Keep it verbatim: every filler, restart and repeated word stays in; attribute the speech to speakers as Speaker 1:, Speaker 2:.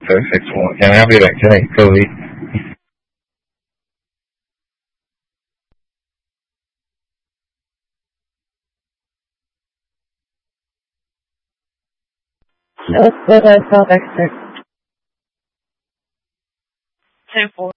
Speaker 1: Perfecto, ya me abrí la code. No, but I felt extra. Ten four.